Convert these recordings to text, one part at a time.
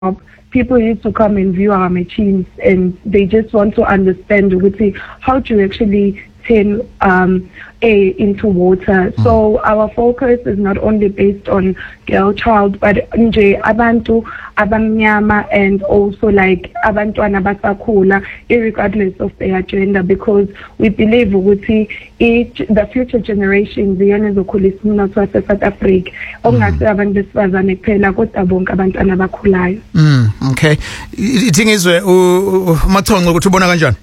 people used to come and view our machines, and they just want to understand how to actually turn air into water. So our focus is not only based on girl child, but nje abantu abamnyama and also like abantwana basakhula, irregardless of their gender, because we believe the future generations ziyona ezokhulisa umnotho wase South Africa, okungasi abantu besifazane kuphela kodwa bonke abantwana abakhulayo. Okay, ithingizwe uMathongo ukuthi ubona kanjani?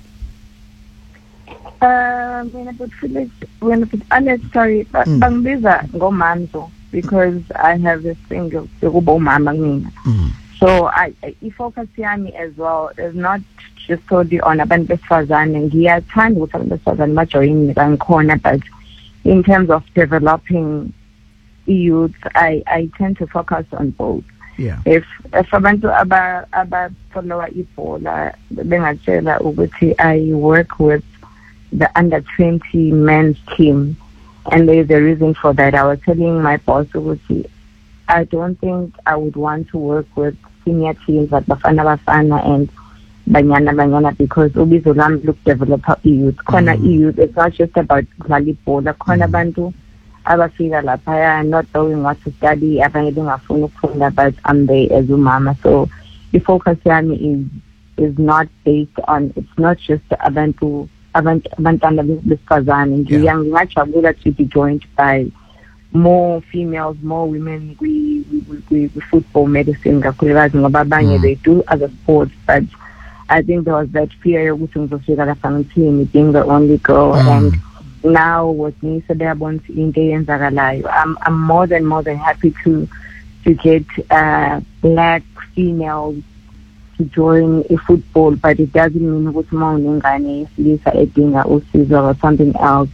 Bangibiza ngoManzo because I have a single umama mina. So I-focus yami as well is not just totally on abantu besifazane. Ngiyathanda ukuthi abantu besifazane bajoyine kangikhona, but in terms of developing youth, I tend to focus on both. Yeah. If abantu abafollowa ibhola bengatshela ukuthi I work with the under 20 men's team, and there is a reason for that. I was telling my boss, I don't think I would want to work with senior teams like Bafana and Banyana because ubizo lam look develop youth. Kona youth, it's not just about volleyball. Kona bantu abafika lapha not knowing what to study, abanye bengafuna ukufunda, but I'm there as a mama. So the focus yami is not based on, it's not just abantwana besifazane. Ngingajabula to be joined by more females, more women we football, medicine, they do other sports, but I think there was that fear of being the only girl, and now with me I'm more than happy to get black females to join a football, but it doesn't mean or something else.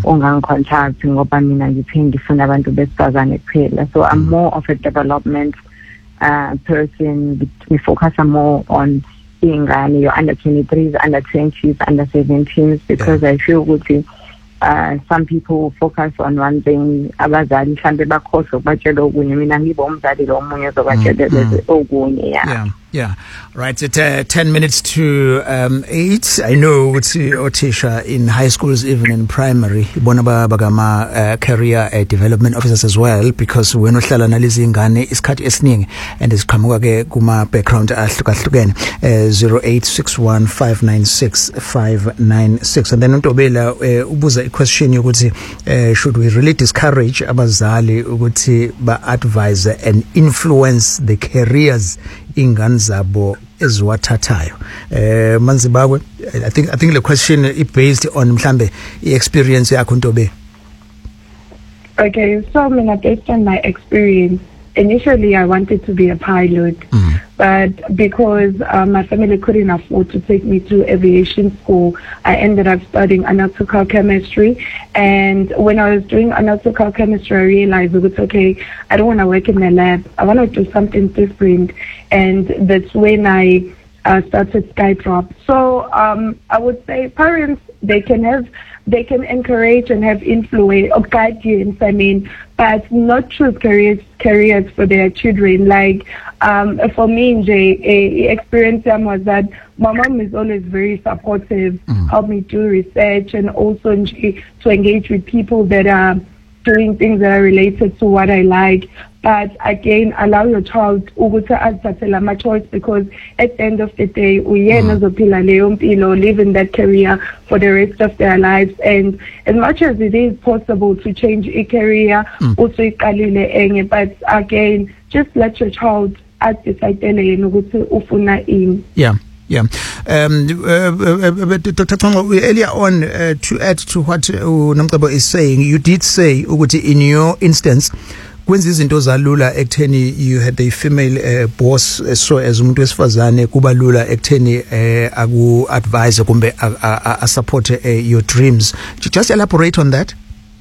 So I'm more of a development person. We focus more on being your under 23s, under 20s, under 17s, because I feel good. Some people focus on one thing. Yeah. Right. At 10 minutes to 8. I know Otisha in high schools, even in primary, Bonaba Bagama career development officers as well, because we're not analyzing Gane is cut esning and is Kamugage Guma background 0861596596. And then Ntobela ubuza a question you would say, should we really discourage Abazali ukuthi ba advise and influence the careers ingane zabo eziwathathayo? Manzibagwe, I think the question is based on mhlambe experience yakho Ntobe. Okay, so based on my experience, initially I wanted to be a pilot, but because my family couldn't afford to take me to aviation school, I ended up studying analytical chemistry. And when I was doing analytical chemistry, I realized okay, I don't want to work in the lab. I want to do something different. And that's when I started Skydrop. So I would say parents, they can encourage and have influence or guidance, but not choose careers for their children. Like for me, experience was that my mom is always very supportive, help me do research, and also to engage with people that are doing things that are related to what I like. But again, allow your child to my choice, because at the end of the day, we live in that career for the rest of their lives. And as much as it is possible to change a career, also but again, just let your child decide. Yeah. Dr. Tongo, earlier on, to add to what Namkabo is saying, you did say, in your instance, when izinto zalula ekutheni you had a female boss, so as umuntu wesifazane kuba lula ekutheni aku advise kumbe a support your dreams. Just elaborate on that.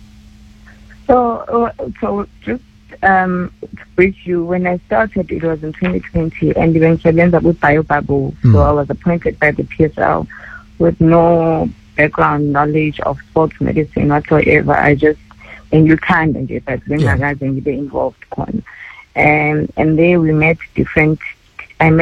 So just to brief you, when I started, it was in 2020, and eventually ended up with BioBubble. So I was appointed by the PSL with no background knowledge of sports medicine whatsoever. I just, and you can't, but when guys and you involved, and there we met different